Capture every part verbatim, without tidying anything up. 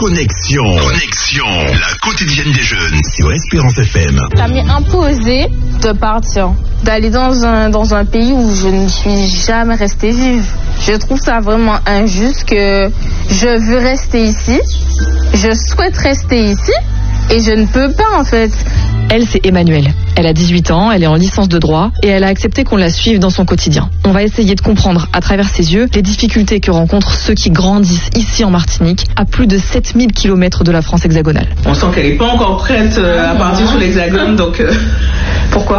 Connexion. Connexion. La quotidienne des jeunes sur Espérance F M. Ça m'est imposé de partir, d'aller dans un, dans un pays où je ne suis jamais restée vive. Je trouve ça vraiment injuste que je veux rester ici, je souhaite rester ici et je ne peux pas en fait. Elle, c'est Emmanuelle. Elle a dix-huit ans, elle est en licence de droit et elle a accepté qu'on la suive dans son quotidien. On va essayer de comprendre à travers ses yeux les difficultés que rencontrent ceux qui grandissent ici en Martinique, à plus de sept mille kilomètres de la France hexagonale. On sent qu'elle n'est pas encore prête euh, à partir sur l'hexagone, donc euh, pourquoi ?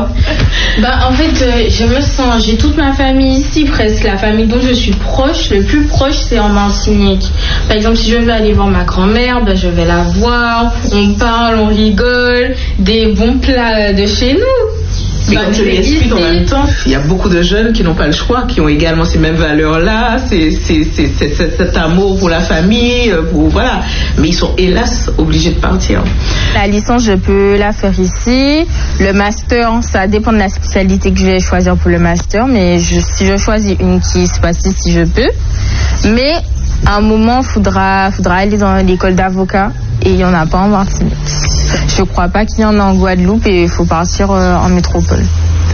Bah en fait, euh, je me sens, j'ai toute ma famille ici presque, la famille dont je suis proche, le plus proche c'est en Martinique. Par exemple, si je veux aller voir ma grand-mère, bah, je vais la voir, on parle, on rigole, des bons plats de chez nous. Et comme je l'explique en même temps, il y a beaucoup de jeunes qui n'ont pas le choix, qui ont également ces mêmes valeurs-là, c'est, c'est, c'est, c'est, c'est cet amour pour la famille, pour, voilà. Mais ils sont hélas obligés de partir. La licence, je peux la faire ici. Le master, ça dépend de la spécialité que je vais choisir pour le master. Mais je, si je choisis une qui se passe ici, je peux. Mais à un moment, il faudra, faudra aller dans l'école d'avocat. Et il n'y en a pas en Martinique. Je ne crois pas qu'il y en a en Guadeloupe et il faut partir euh, en métropole.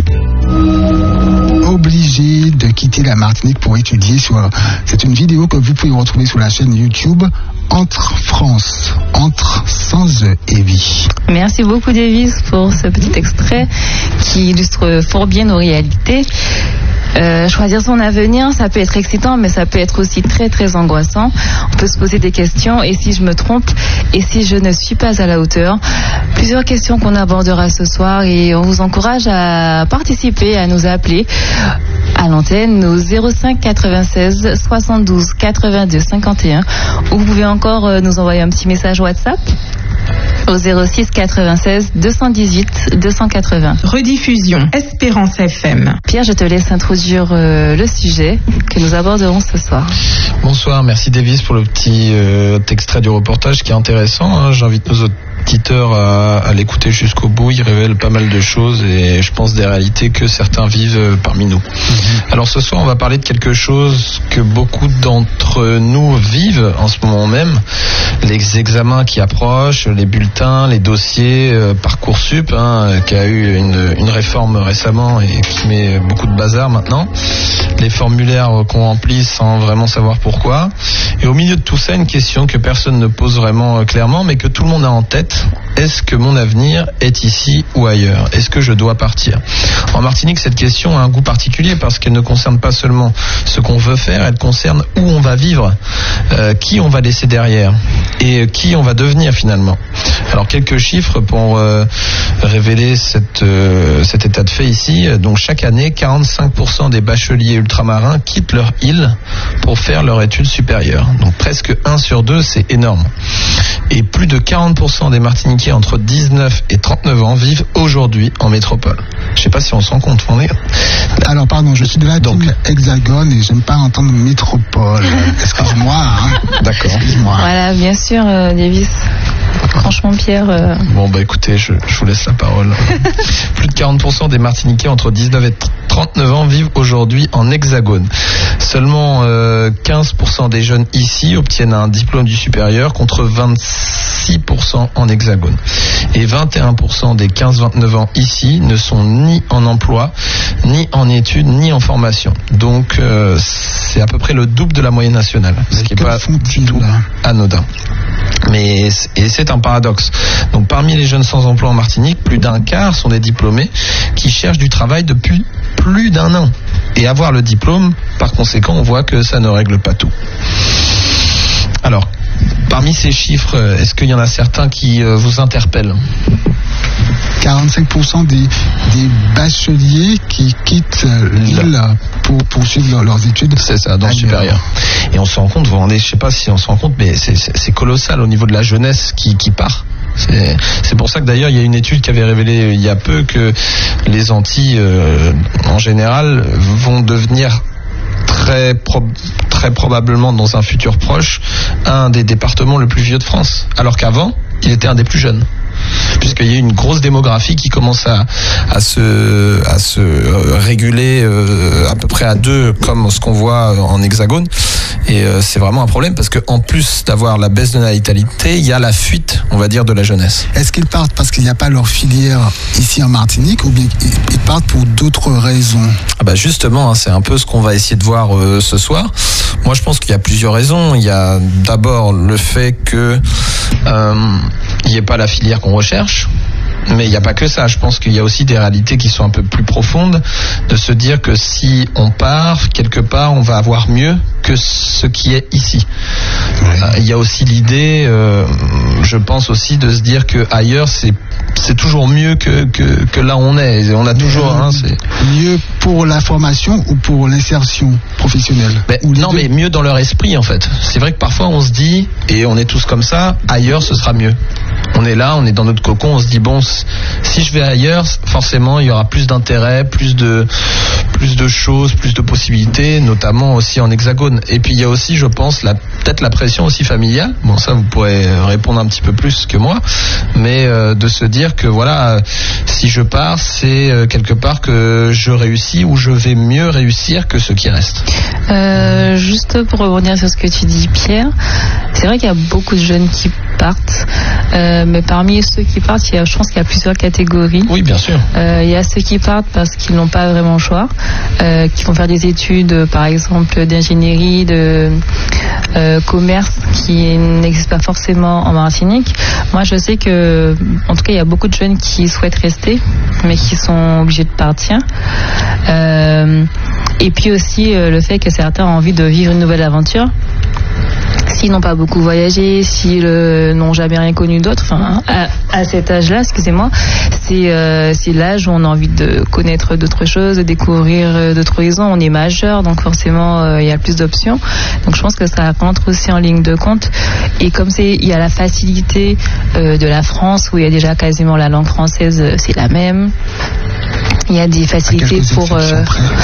Obligé de quitter la Martinique pour étudier. Sur... C'est une vidéo que vous pouvez retrouver sur la chaîne YouTube Entre France, Entre sans E et Vie. Merci beaucoup Davis pour ce petit extrait qui illustre fort bien nos réalités. Euh, choisir son avenir, ça peut être excitant, mais ça peut être aussi très très angoissant. On peut se poser des questions, et si je me trompe, et si je ne suis pas à la hauteur. Plusieurs questions qu'on abordera ce soir, et on vous encourage à participer, à nous appeler à l'antenne au zéro cinq quatre-vingt-seize soixante-douze quatre-vingt-deux cinquante et un, ou vous pouvez encore nous envoyer un petit message WhatsApp au zéro six quatre-vingt-seize deux cent dix-huit deux cent quatre-vingts. Rediffusion Espérance F M. Pierre, je te laisse introduire euh, le sujet que nous aborderons ce soir. Bonsoir, merci Davis pour le petit euh, extrait du reportage qui est intéressant. Hein. J'invite nos auditeurs à, à l'écouter jusqu'au bout. Il révèle pas mal de choses et je pense des réalités que certains vivent parmi nous. Mmh. Alors ce soir, on va parler de quelque chose que beaucoup d'entre nous vivent en ce moment même. Les examens qui approchent, les bulletins, les dossiers, euh, Parcoursup, hein, qui a eu une, une réforme récemment et qui met beaucoup de bazar maintenant. Les formulaires qu'on remplit sans vraiment savoir pourquoi. Et au milieu de tout ça, une question que personne ne pose vraiment clairement, mais que tout le monde a en tête. Est-ce que mon avenir est ici ou ailleurs ? Est-ce que je dois partir ? En Martinique, cette question a un goût particulier parce qu'elle ne concerne pas seulement ce qu'on veut faire, elle concerne où on va vivre, euh, qui on va laisser derrière et qui on va devenir finalement. Alors quelques chiffres pour euh, révéler cette, euh, cet état de fait ici. Donc chaque année, quarante-cinq pour cent des bacheliers ultramarins quittent leur île pour faire leur études supérieures. Donc presque un sur deux, c'est énorme. Et plus de quarante pour cent des Martiniquais entre dix-neuf et trente-neuf ans vivent aujourd'hui en métropole. Je ne sais pas si on s'en compte, on est... Alors pardon, je suis de la team Hexagone et j'aime pas entendre métropole. Excuse-moi. Hein. D'accord. Excuse-moi. Voilà, bien sûr, euh, Davis. Franchement, Pierre... Euh... Bon, bah écoutez, je, je vous laisse la parole. Plus de quarante pour cent des Martiniquais entre dix-neuf et trente-neuf ans vivent aujourd'hui en hexagone. Seulement euh, quinze pour cent des jeunes ici obtiennent un diplôme du supérieur contre vingt-six pour cent en hexagone. Et vingt et un pour cent des quinze vingt-neuf ans ici ne sont ni en emploi, ni en études, ni en formation. Donc euh, c'est à peu près le double de la moyenne nationale, ce qui n'est pas du tout anodin. Mais et c'est un paradoxe. Donc parmi les jeunes sans emploi en Martinique, plus d'un quart sont des diplômés qui cherchent du travail depuis plus d'un an. Et avoir le diplôme, par conséquent, on voit que ça ne règle pas tout. Alors, parmi ces chiffres, est-ce qu'il y en a certains qui euh, vous interpellent ? quarante-cinq pour cent des, des bacheliers qui quittent l'île pour poursuivre leur, leurs études. C'est ça, dans le supérieur. Et on se rend compte, vous vous rendez, je sais pas si on se rend compte, mais c'est, c'est, c'est colossal au niveau de la jeunesse qui, qui part. C'est, c'est pour ça que d'ailleurs il y a une étude qui avait révélé il y a peu que les Antilles euh, en général vont devenir très, pro- très probablement dans un futur proche un des départements le plus vieux de France, alors qu'avant il était un des plus jeunes. Puisqu'il y a une grosse démographie qui commence à, à, se, à se réguler euh, à peu près à deux, comme ce qu'on voit en hexagone. Et euh, c'est vraiment un problème parce que en plus d'avoir la baisse de natalité, il y a la fuite, on va dire, de la jeunesse. Est-ce qu'ils partent parce qu'il n'y a pas leur filière ici en Martinique ou bien ils partent pour d'autres raisons? Ah bah justement, hein, c'est un peu ce qu'on va essayer de voir euh, ce soir. Moi, je pense qu'il y a plusieurs raisons. Il y a d'abord le fait que euh, il n'y ait pas la filière qu'on recherche. Mais il n'y a pas que ça. Je pense qu'il y a aussi des réalités qui sont un peu plus profondes, de se dire que si on part quelque part, on va avoir mieux que ce qui est ici. Ouais. Euh, il y a aussi l'idée, euh, je pense aussi, de se dire que ailleurs c'est c'est toujours mieux que que, que là où on est. Et on a toujours, hein, c'est mieux pour la formation ou pour l'insertion professionnelle. Ben, non, deux. Mais mieux dans leur esprit en fait. C'est vrai que parfois on se dit, et on est tous comme ça, ailleurs ce sera mieux. On est là, on est dans notre cocon, on se dit bon, si je vais ailleurs, forcément il y aura plus d'intérêt, plus de plus de choses, plus de possibilités, notamment aussi en hexagone. Et puis il y a aussi, je pense, la, peut-être la pression aussi familiale. Bon, ça vous pourrez répondre un petit peu plus que moi, mais euh, de se dire que voilà, si je pars, c'est euh, quelque part que je réussis ou je vais mieux réussir que ceux qui restent. Euh, juste pour rebondir sur ce que tu dis, Pierre, c'est vrai qu'il y a beaucoup de jeunes qui partent, euh, mais parmi ceux qui partent, il y a, je pense qu'il y a plusieurs catégories. Oui, bien sûr. Euh, il y a ceux qui partent parce qu'ils n'ont pas vraiment le choix, euh, qui vont faire des études, par exemple, d'ingénierie, de euh, commerce, qui n'existent pas forcément en Martinique. Moi, je sais que, en tout cas, il y a beaucoup de jeunes qui souhaitent rester, mais qui sont obligés de partir. Euh, et puis aussi euh, le fait que certains ont envie de vivre une nouvelle aventure. S'ils n'ont pas beaucoup voyagé, s'ils euh, n'ont jamais rien connu d'autre, enfin, à, à cet âge-là, excusez-moi, c'est, euh, c'est l'âge où on a envie de connaître d'autres choses, de découvrir euh, d'autres horizons. On est majeur, donc forcément, euh, il y a plus d'options. Donc je pense que ça rentre aussi en ligne de compte. Et comme c'est, il y a la facilité euh, de la France, où il y a déjà quasiment la langue française, c'est la même. Il y a des facilités pour... Euh...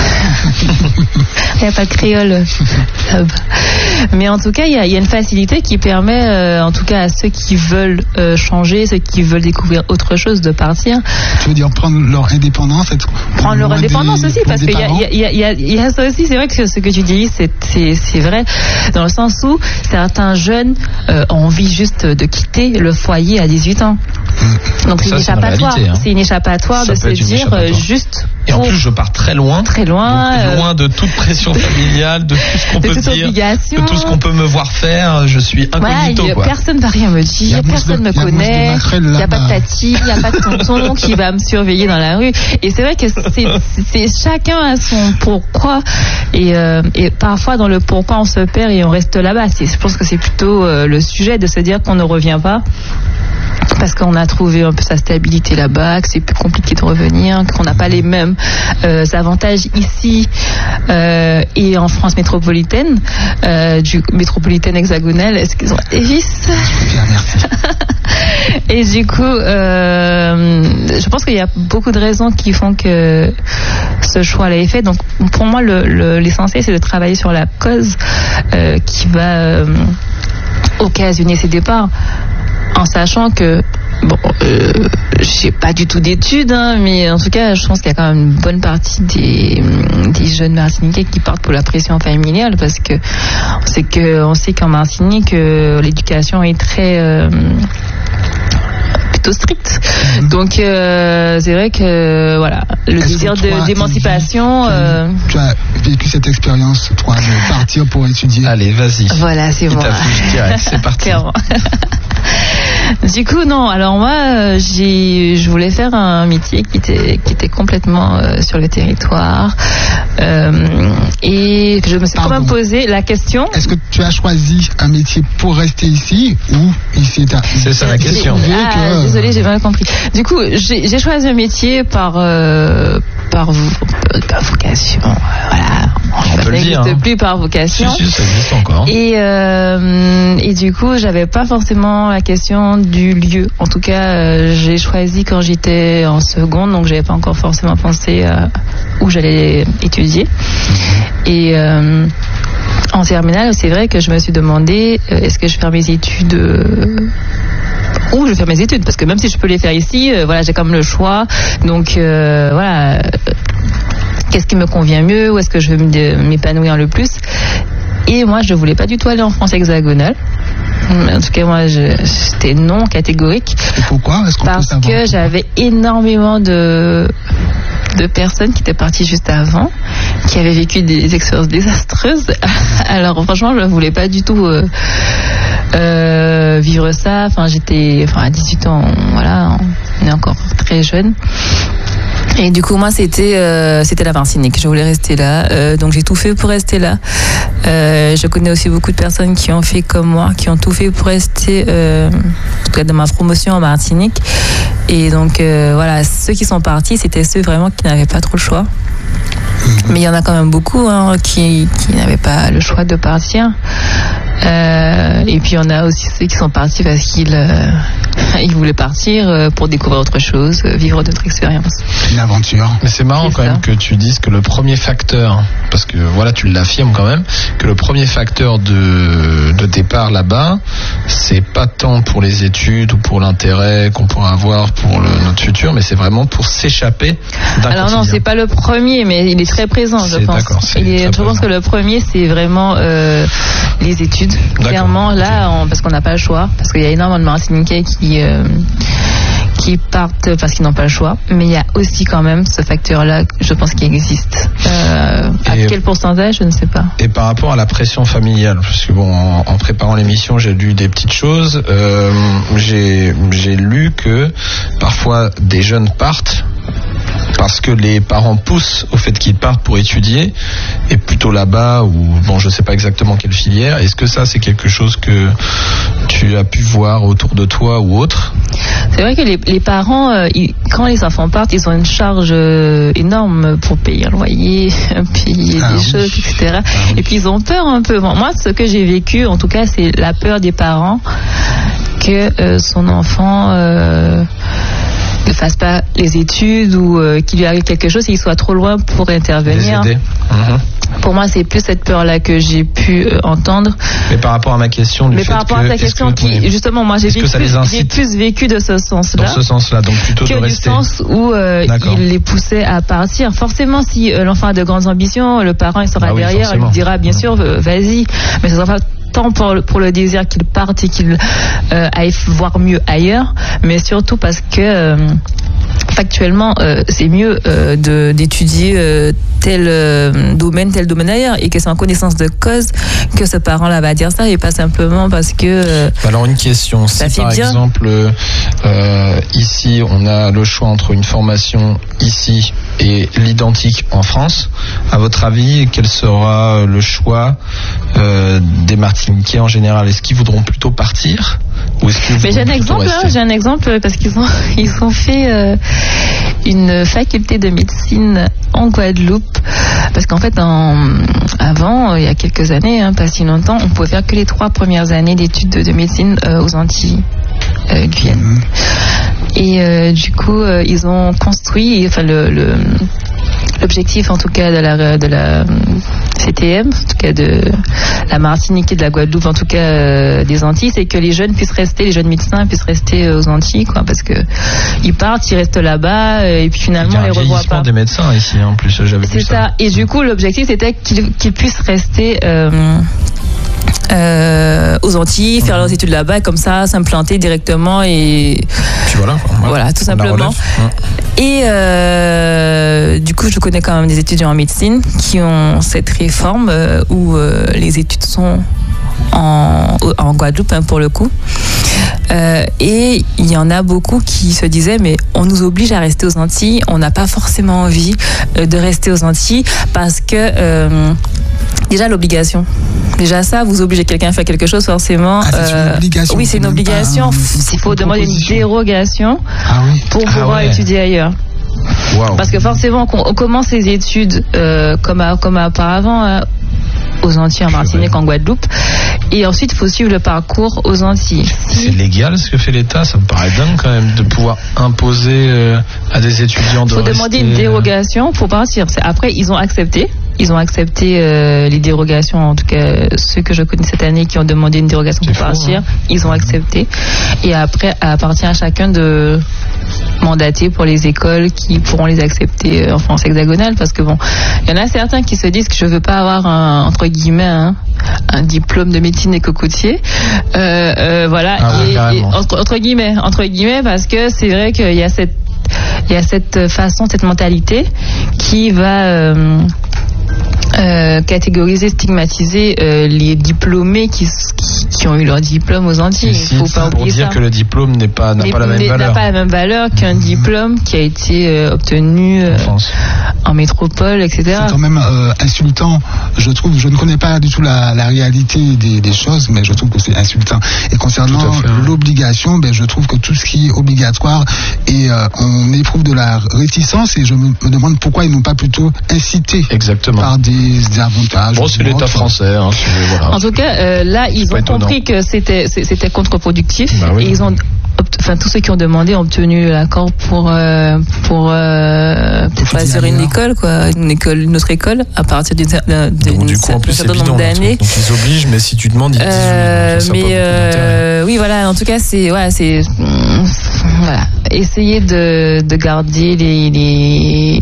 il n'y a pas de créole. Mais en tout cas, il y a, il y a une facilité qui permet, euh, en tout cas à ceux qui veulent euh, changer, ceux qui veulent découvrir autre chose, de partir. Tu veux dire prendre leur indépendance, être prendre leur indépendance des, aussi, parce qu'il y a, y, a, y, a, y a ça aussi. C'est vrai que ce que tu dis, c'est, c'est, c'est vrai, dans le sens où certains jeunes euh, ont envie juste de quitter le foyer à dix-huit ans. Donc c'est, ça, une c'est, une réalité, hein. C'est une échappatoire ça de se dire échappatoire. Juste. Et en plus, je pars très loin. Très loin. Donc, euh, loin de toute pression familiale, de tout ce qu'on de peut dire, obligation. de tout ce qu'on peut me voir faire. Je suis incognito. Voilà, quoi. Personne ne va rien me dire, personne ne me connaît. Il n'y a pas de tati, il n'y a pas de tonton qui va me surveiller dans la rue. Et c'est vrai que c'est, c'est chacun a son pourquoi. Et, euh, et parfois, dans le pourquoi, on se perd et on reste là-bas. C'est, je pense que c'est plutôt euh, le sujet de se dire qu'on ne revient pas. Parce qu'on a trouvé un peu sa stabilité là-bas, que c'est plus compliqué de revenir, qu'on n'a pas les mêmes euh, avantages ici euh, et en France métropolitaine, euh, du métropolitaine hexagonale. Excusez-moi, Davis. Et du coup, euh, je pense qu'il y a beaucoup de raisons qui font que ce choix-là est fait. Donc, pour moi, le, le, l'essentiel, c'est de travailler sur la cause euh, qui va euh, occasionner ces départs. En sachant que, bon, euh, j'ai pas du tout d'études, hein, mais en tout cas, je pense qu'il y a quand même une bonne partie des, des jeunes Martiniquais qui partent pour la pression familiale, parce que on sait que, on sait qu'en Martinique, euh, l'éducation est très euh, plutôt stricte. Mmh. Donc, euh, c'est vrai que, voilà, le Est-ce désir toi, de, d'émancipation. Tu, euh... tu as vécu cette expérience, toi, de partir pour étudier. Allez, vas-y. Voilà, c'est bon. C'est parti. Du coup, non. Alors moi, j'ai, je voulais faire un métier qui était, qui était complètement euh, sur le territoire, euh, et je me suis quand même posé la question. Est-ce que tu as choisi un métier pour rester ici ou ici t'as... C'est ça la question. Ah, que... Désolée, j'ai mal compris. Du coup, j'ai, j'ai choisi un métier par, euh, par, par vocation. Voilà. On peut le dire. Ça n'existe plus par vocation. Si, si, ça existe encore. Et, euh, et du coup, j'avais pas forcément la question du lieu. En tout cas, euh, j'ai choisi quand j'étais en seconde, donc j'avais pas encore forcément pensé à où j'allais étudier. Et euh, en terminale, c'est vrai que je me suis demandé, euh, est-ce que je fais mes études euh, où je vais faire mes études, parce que même si je peux les faire ici, euh, voilà, j'ai quand même le choix. Donc euh, voilà. Qu'est-ce qui me convient mieux, où est-ce que je veux m'épanouir le plus. Et moi, je voulais pas du tout aller en France hexagonale. En tout cas, moi, je, j'étais non catégorique. Et pourquoi? Est-ce qu'on Parce peut savoir que j'avais énormément de, de personnes qui étaient parties juste avant, qui avaient vécu des expériences désastreuses. Alors, franchement, je ne voulais pas du tout euh, euh, vivre ça. Enfin, j'étais, enfin, à dix-huit ans, voilà, on est encore très jeune. Et du coup, moi, c'était euh, c'était la Martinique. Je voulais rester là, euh, donc j'ai tout fait pour rester là. Euh, je connais aussi beaucoup de personnes qui ont fait comme moi, qui ont tout fait pour rester, euh, en tout cas dans ma promotion en Martinique. Et donc, euh, voilà, ceux qui sont partis, c'était ceux vraiment qui n'avaient pas trop le choix. Mais il y en a quand même beaucoup hein, qui, qui n'avaient pas le choix de partir. Euh, et puis, il y en a aussi ceux qui sont partis parce qu'ils euh, ils voulaient partir euh, pour découvrir autre chose, euh, vivre d'autres expériences. Une aventure. Mais c'est marrant C'est quand ça. même que tu dises que le premier facteur, parce que voilà, tu l'affirmes quand même, que le premier facteur de, de départ là-bas, c'est pas tant pour les études ou pour l'intérêt qu'on pourra avoir pour le, notre futur, mais c'est vraiment pour s'échapper d'un Alors non, quotidien. c'est pas le premier, mais il est très présent, je C'est- pense. d'accord, c'est Il est- très je pense présent. que le premier, c'est vraiment euh, les études. D'accord. Clairement, là, on- parce qu'on n'a pas le choix, parce qu'il y a énormément de Martiniquais qui euh, qui partent parce qu'ils n'ont pas le choix. Mais il y a aussi quand même ce facteur-là, je pense, qui existe. Euh, à Et- quel pourcentage, je ne sais pas. Et par rapport à la pression familiale, parce que bon, en, en préparant l'émission, j'ai lu des petites choses. Euh, j'ai, j'ai lu que parfois des jeunes partent parce que les parents poussent au fait qu'ils partent pour étudier, et plutôt là-bas, ou bon, je sais pas exactement quelle filière. Est-ce que ça, c'est quelque chose que tu as pu voir autour de toi ou autre? C'est vrai que les, les parents, euh, ils- quand les enfants partent, ils ont une charge euh, énorme pour payer un loyer, payer Ah des oui. choses, et cetera. Et puis ils ont peur un peu. Bon, moi, ce que j'ai vécu, en tout cas, c'est la peur des parents que euh, son enfant euh, ne fasse pas les études ou euh, qu'il lui arrive quelque chose et qu'il soit trop loin pour Les intervenir. aider. Mhm. Pour moi, c'est plus cette peur-là que j'ai pu euh, entendre. Mais par rapport à ma question, du Mais fait par rapport que, à ta est-ce question, que- qui, oui, justement, moi, j'ai est-ce que vécu- ça les j'ai incite plus vécu de ce sens-là. dans ce sens-là, donc plutôt que de du rester. sens où euh, D'accord. il les poussait à partir. Forcément, si euh, l'enfant a de grandes ambitions, le parent il sera Ah oui, derrière, il forcément. lui dira bien sûr, euh, vas-y, mais ce sera pas tant pour le, pour le désir qu'il parte et qu'il euh, aille voir mieux ailleurs, mais surtout parce que euh, factuellement, euh, c'est mieux euh, de, d'étudier euh, tel euh, domaine, tel domaine ailleurs, et que c'est en connaissance de cause que ce parent-là va dire ça, et pas simplement parce que... euh, Alors une question, Ça si fait par bien. exemple euh, ici on a le choix entre une formation ici et l'identique en France, à votre avis quel sera le choix euh, des Martiniquais en général? Est-ce qu'ils voudront plutôt partir ou est-ce qu'ils Mais j'ai un voudront plutôt exemple, hein, rester? j'ai un exemple parce qu'ils ont ils ont fait euh, une faculté de médecine en Guadeloupe, parce qu'en fait en, avant euh, il y a quelques années, hein, pas si longtemps, on pouvait faire que les trois premières années d'études de, de médecine euh, aux Antilles, euh, Guyane. Et euh, du coup euh, ils ont construit, enfin le, le l'objectif en tout cas de la de la C T M, en tout cas de la Martinique et de la Guadeloupe, en tout cas euh, des Antilles, c'est que les jeunes puissent rester, les jeunes médecins puissent rester euh, aux Antilles, quoi, parce que ils partent, ils restent là-bas, euh, et puis Il y finalement a on un les revoit vieillissement pas. des médecins ici en plus, j'avais C'est vu ça. Et du coup, l'objectif c'était qu'ils qu'ils puissent rester euh, euh, aux Antilles, faire leurs études là-bas, comme ça, s'implanter directement et Puis voilà, quoi. Ouais. voilà, tout On la simplement. relève. Ouais. Et euh, du coup, je connais quand même des étudiants en médecine qui ont cette réforme euh, où euh, les études sont en, en Guadeloupe, hein, pour le coup. Euh, et il y en a beaucoup qui se disaient, mais on nous oblige à rester aux Antilles, on n'a pas forcément envie euh, de rester aux Antilles parce que euh, déjà l'obligation. Déjà ça, vous obligez quelqu'un à faire quelque chose, forcément. Ah, c'est une obligation, Oui, c'est c'est une même pas obligation. un- Il faut une demander une proposition. dérogation Ah oui. pour Ah pouvoir ouais. étudier ailleurs. Waouh. Parce que forcément, on on commence ses études euh, comme, à- comme auparavant euh, aux Antilles, en Martinique, en Guadeloupe. Et ensuite, il faut suivre le parcours aux Antilles. C'est légal ce que fait l'État, ça me paraît dingue quand même de pouvoir imposer euh, à des étudiants de Il faut rester, demander une euh, dérogation pour partir. C'est- Après, ils ont accepté. Ils ont accepté euh, les dérogations, en tout cas euh, ceux que je connais cette année qui ont demandé une dérogation C'est pour fou, partir. hein. Ils ont accepté. Et après, appartient à chacun de mandater pour les écoles qui pourront les accepter euh, en France hexagonale. Parce que bon, il y en a certains qui se disent que je veux pas avoir un, entre guillemets, hein, un diplôme de médecine des cocotiers. Euh, euh, voilà, Ah ouais, et, et carrément. entre, entre guillemets, entre guillemets, parce que c'est vrai qu'il y a cette, il y a cette façon, cette mentalité qui va euh, euh, catégoriser, stigmatiser euh, les diplômés qui, qui, qui ont eu leur diplôme aux Antilles. Il ne faut pas pour oublier dire ça. que le diplôme n'est pas, n'a Mais- pas la même mais valeur. n'a pas la même valeur qu'un diplôme qui a été euh, obtenu euh, En France. en métropole, et cetera. C'est quand même euh, insultant, je trouve. Je ne connais pas du tout la, la réalité des, des choses, mais je trouve que c'est insultant. Et concernant Tout à fait, ouais. l'obligation, ben, je trouve que tout ce qui est obligatoire, et euh, on éprouve de la réticence, et je me, me demande pourquoi ils n'ont pas plutôt incité Exactement. par des, des avantages. Bon, c'est ou l'État autres. français. Hein, c'est- voilà. En tout cas, euh, là, ils pas ont étonnant. compris que c'était c'est- c'était contre-productif. Bah oui. Et ils ont, obt- enfin, tous ceux qui ont demandé ont obtenu l'accord pour euh, pour euh, pour Étudier choisir une ailleurs. école, quoi, une école, une autre école à partir d'une cer- d'un- Donc, d'une du coup, en cer- plus, d'un c'est certain bidon. nombre le truc. d'années. Donc, ils obligent, mais si tu demandes, ils te disent Euh, oui. Donc, ça a pas mais beaucoup d'intérêt. euh, oui, voilà. En tout cas, c'est voilà, c'est mm, voilà, essayer de de garder les les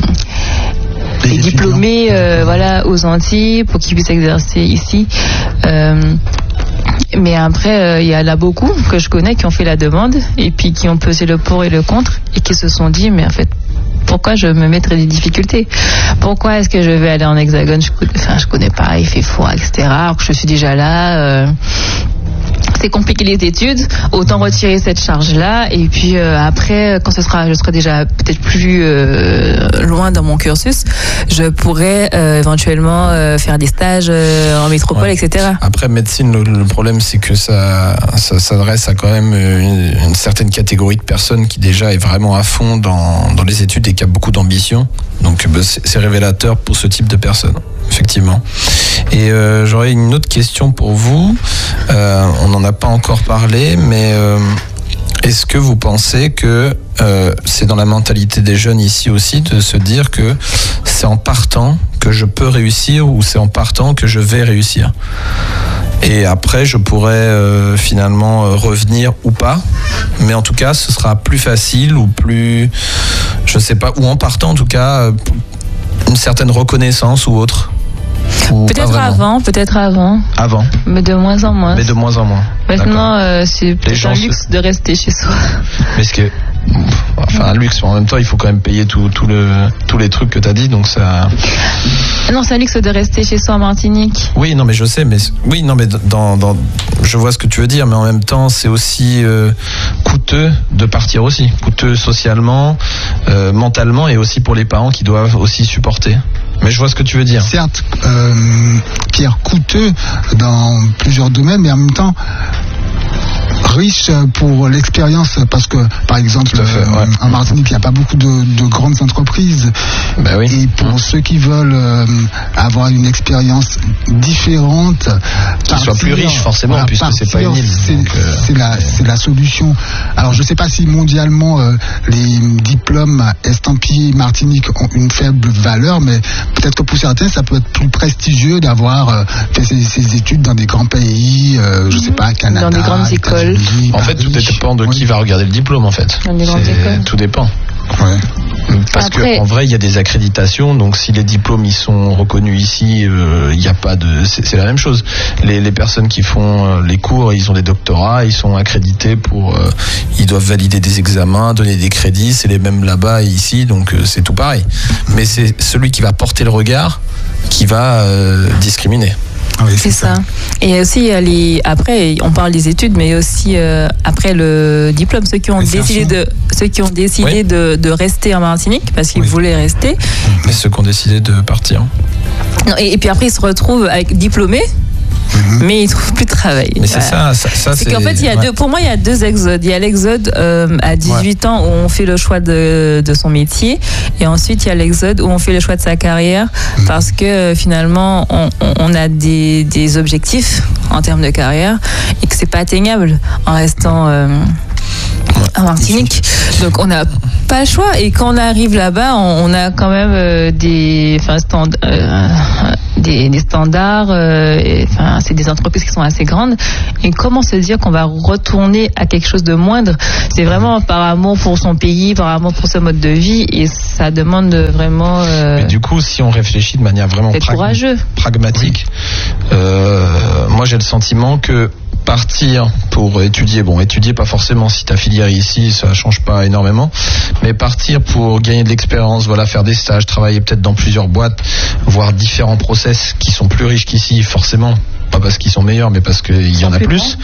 Les les étudiants. diplômés euh, voilà, aux Antilles pour qu'ils puissent exercer ici. Euh, mais après, il y en a beaucoup que je connais qui ont fait la demande et puis qui ont pesé le pour et le contre et qui se sont dit, mais en fait, pourquoi je me mettrais des difficultés? Pourquoi est-ce que je vais aller en Hexagone? Je connais, enfin, je connais pas, il fait froid, et cetera. Alors que je suis déjà là. Euh, c'est compliqué les études, autant retirer cette charge-là et puis euh, après, quand ce sera, je serai déjà peut-être plus euh, loin dans mon cursus, je pourrais euh, éventuellement euh, faire des stages euh, en métropole, Ouais. et cetera. Après, médecine, le, le problème, c'est que ça, ça s'adresse à quand même une, une certaine catégorie de personnes qui déjà est vraiment à fond dans, dans les études et qui a beaucoup d'ambition. Donc, bah, c'est c'est révélateur pour ce type de personnes, effectivement. Et euh, j'aurais une autre question pour vous. Euh, on n'en a pas encore parlé, mais euh, est-ce que vous pensez que euh, c'est dans la mentalité des jeunes ici aussi de se dire que c'est en partant que je peux réussir ou c'est en partant que je vais réussir? Et après, je pourrais euh, finalement euh, revenir ou pas. Mais en tout cas, ce sera plus facile ou plus, je sais pas, ou en partant en tout cas, euh, une certaine reconnaissance ou autre. Ou pas Peut-être vraiment. avant, peut-être avant, Avant, mais de moins en moins. mais de moins en moins. Maintenant, euh, c'est peut-être gens un se- luxe de rester chez soi. Mais ce que, enfin, un luxe, mais en même temps, il faut quand même payer tout, tout le, tous les trucs que tu as dit, donc ça. Non, c'est un luxe de rester chez soi en Martinique. Oui, non, mais je sais, mais oui, non, mais dans, dans, je vois ce que tu veux dire, mais en même temps, c'est aussi euh, coûteux de partir aussi, coûteux socialement, euh, mentalement, et aussi pour les parents qui doivent aussi supporter. Mais je vois ce que tu veux dire. Certes, euh, Pierre, coûteux dans plusieurs domaines, mais en même temps riche pour l'expérience, parce que par exemple Tout à fait, ouais. euh, en Martinique il n'y a pas beaucoup de, de grandes entreprises, Bah oui. et pour Mmh. ceux qui veulent euh, avoir une expérience différente, Qu'ils soient plus riches, forcément, puisque c'est pas une île, c'est donc, euh, c'est la, c'est la solution. Alors je ne sais pas si mondialement euh, les diplômes estampillés Martinique ont une faible valeur, mais peut-être que pour certains ça peut être plus prestigieux d'avoir euh, fait ses, ses études dans des grands pays, euh, je ne sais pas, Canada, Dans des grandes écoles. États-Unis, En fait, tout Paris. dépend de qui va regarder le diplôme, en fait. Dans les grandes C'est- écoles. Tout dépend. Ouais. Parce Après- qu'en vrai, il y a des accréditations, donc si les diplômes ils sont reconnus ici, euh, il n'y a pas de, c'est c'est la même chose. Les, les personnes qui font euh, les cours, ils ont des doctorats, ils sont accrédités pour, euh, ils doivent valider des examens, donner des crédits, c'est les mêmes là-bas et ici, donc euh, c'est tout pareil. Mais c'est celui qui va porter le regard qui va euh, discriminer. Ah oui, C'est ça. Et aussi, il y a les... après, on parle des études, mais aussi euh, après le diplôme, ceux qui ont décidé de, ceux qui ont décidé Oui. de, de rester en Martinique parce qu'ils Oui. voulaient rester. Mais ceux qui ont décidé de partir. Non, et, et puis après, ils se retrouvent avec diplômés, mais ils trouvent plus de travail. Mais c'est Voilà. ça, ça, ça, C'est qu'en fait, il y a ouais. deux, pour moi, il y a deux exodes. Il y a l'exode euh, à dix-huit ans où on fait le choix de, de son métier, et ensuite il y a l'exode où on fait le choix de sa carrière parce que euh, finalement on, on- on a des, des objectifs en termes de carrière et que c'est pas atteignable en restant euh, en Martinique. Donc on n'a pas le choix. Et quand on arrive là-bas, on, on a quand même euh, des, enfin, stand, euh, des, des standards. Euh, et, enfin, c'est des entreprises qui sont assez grandes. Et comment se dire qu'on va retourner à quelque chose de moindre? C'est vraiment par amour pour son pays, par amour pour ce mode de vie, et ça demande vraiment. Euh, Mais du coup, si on réfléchit de manière vraiment pragma- pragmatique, euh, moi j'ai le sentiment que partir pour étudier, bon, étudier pas forcément si ta filière est ici, ça change pas énormément, mais partir pour gagner de l'expérience, voilà, faire des stages, travailler peut-être dans plusieurs boîtes, voir différents process qui sont plus riches qu'ici, forcément, pas parce qu'ils sont meilleurs, mais parce qu'il y en a plus,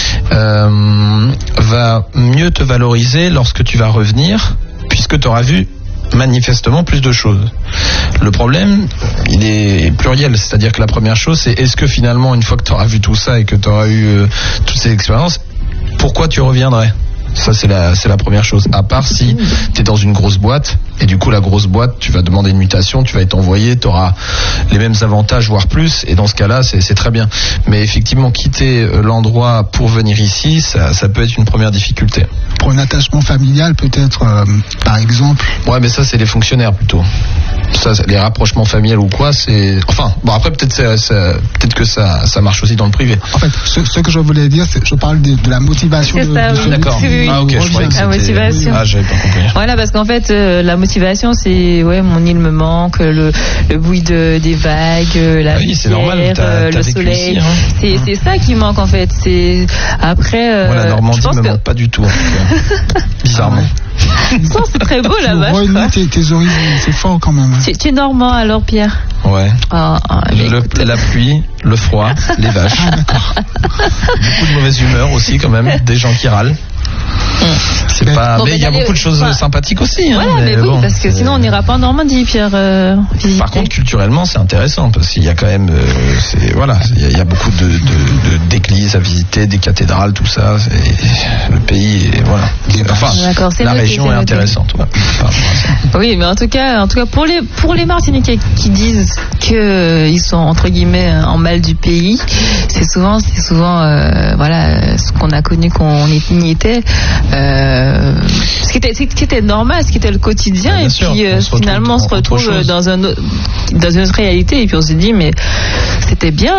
euh, va mieux te valoriser lorsque tu vas revenir, puisque tu auras vu manifestement plus de choses. Le problème, il est pluriel, c'est-à-dire que la première chose, c'est est-ce que finalement, une fois que tu auras vu tout ça et que tu auras eu euh, toutes ces expériences, pourquoi tu reviendrais ? Ça, c'est la, c'est la première chose. À part si tu es dans une grosse boîte, et du coup, la grosse boîte, tu vas demander une mutation, tu vas être envoyé, tu auras les mêmes avantages, voire plus, et dans ce cas-là, c'est, c'est très bien. Mais effectivement, quitter l'endroit pour venir ici, ça, ça peut être une première difficulté. Pour un attachement familial, peut-être, euh, par exemple. Ouais, mais ça, c'est les fonctionnaires plutôt. Ça, les rapprochements familiaux ou quoi, c'est. Enfin, bon, après, peut-être, c'est, c'est, peut-être que ça, ça marche aussi dans le privé. En fait, ce, ce que je voulais dire, c'est je parle de, de la motivation. C'est de, ça, de oui. D'accord. Oui, oui. Ah, ok, je croyais que la c'était. motivation. Ah, j'avais pas compris. Voilà, parce qu'en fait, euh, la motivation, c'est ouais, mon île me manque, le, le bruit de, des vagues, la ah oui, c'est pierre, normal, t'as, euh, t'as le vécu soleil. ici, hein. C'est, Mmh. c'est ça qui manque en fait. C'est après. Euh, Moi, la Normandie je pense me que... manque pas du tout. En tout cas. Bizarrement. Ça, c'est très beau là-bas. Ouais, je crois. tes, tes origines, c'est fort quand même. Tu, tu es normand alors, Pierre? Ouais. Oh, oh, Le, la pluie, le froid, les vaches. Beaucoup de mauvaise humeur aussi quand même, des gens qui râlent. C'est pas. Bon, mais il y a beaucoup de choses enfin, sympathiques aussi. Voilà, hein, mais, mais oui, bon, parce que c'est... sinon on n'ira pas en Normandie, Pierre. Euh, Par contre, culturellement, c'est intéressant parce qu'il y a quand même, euh, c'est, voilà, il y, a, il y a beaucoup de, de, de, d'églises à visiter, des cathédrales, tout ça. C'est, le pays, est, voilà. Enfin, D'accord, c'est la noté, région c'est est noté. intéressante. Ouais, oui, mais en tout cas, en tout cas, pour les pour les Martiniquais qui disent que ils sont entre guillemets en mal du pays, c'est souvent, c'est souvent, euh, voilà, ce qu'on a connu quand on y était. Euh, ce qui était, ce qui était normal, ce qui était le quotidien, bien et sûr, puis euh, on finalement on se retrouve dans un autre, dans une autre réalité, et puis on se dit mais c'était bien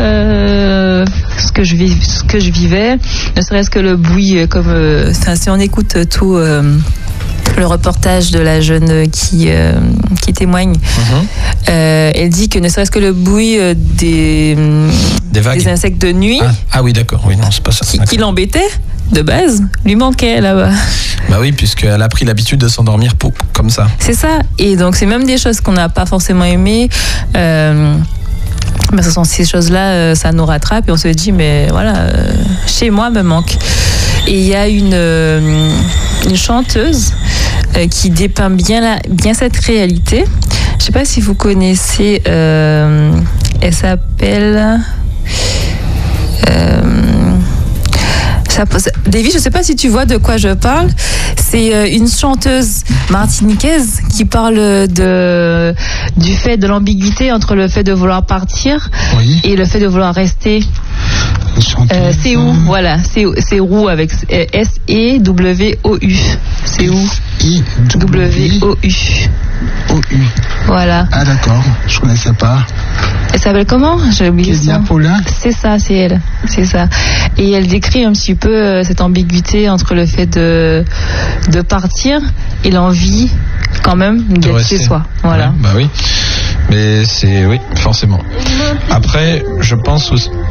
euh, ce que je vis, ce que je vivais, ne serait-ce que le bruit, comme euh, si on écoute tout. Euh, le reportage de la jeune qui, euh, qui témoigne, mm-hmm. euh, elle dit que ne serait-ce que le bruit euh, des, des, vagues. des insectes de nuit, ah, ah oui, d'accord, oui, non, c'est pas ça. Qui, qui l'embêtait de base, lui manquait là-bas. Bah oui, puisqu'elle a pris l'habitude de s'endormir pour, comme ça. C'est ça, et donc c'est même des choses qu'on n'a pas forcément aimées. Euh, mais ce sont ces choses-là, euh, ça nous rattrape et on se dit, mais voilà, euh, chez moi me manque. Et il y a une, euh, une chanteuse euh, qui dépeint bien, la, bien cette réalité. Je ne sais pas si vous connaissez, euh, elle s'appelle... Euh, ça, Davy, je ne sais pas si tu vois de quoi je parle. C'est euh, une chanteuse martiniquaise qui parle de, du fait de l'ambiguïté entre le fait de vouloir partir oui. et le fait de vouloir rester. Euh, c'est où, voilà, c'est, c'est où avec S E W O U. C'est où W O U. O U. Voilà. Ah d'accord, je connaissais pas. Elle s'appelle comment? J'ai oublié Kézia Paulin. C'est ça, c'est elle. C'est ça. Et elle décrit un petit peu euh, cette ambiguïté entre le fait de, de partir et l'envie quand même d'être chez soi. Voilà. Ouais, bah oui. Mais c'est, oui, forcément. Après, je pense aussi,